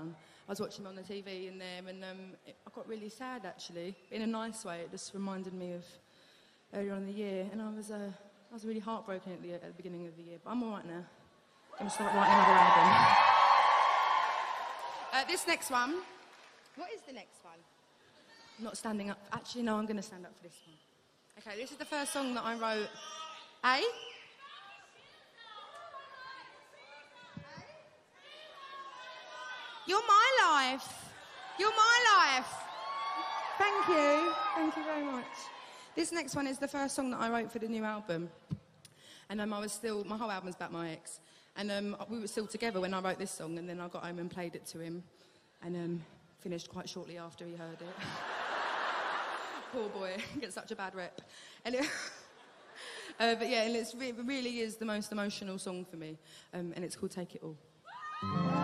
lockdown. I was watching him on the TV in there, and I got really sad, actually, in a nice way. It just reminded me of earlier on in the year, and I was really heartbroken at the beginning of the year, but I'm all right now. I'm going to start writing another album. This next one. What is the next one? I'm not standing up. Actually, no, I'm going to stand up for this one. Okay, this is the first song that I wrote. You're my life. You're my life. Thank you. Thank you very much. This next one is the first song that I wrote for the new album. And my whole album's about my ex. And we were still together when I wrote this song, and then I got home and played it to him. And finished quite shortly after he heard it. Poor boy, he gets such a bad rep. And but yeah, and it really is the most emotional song for me. And it's called Take It All.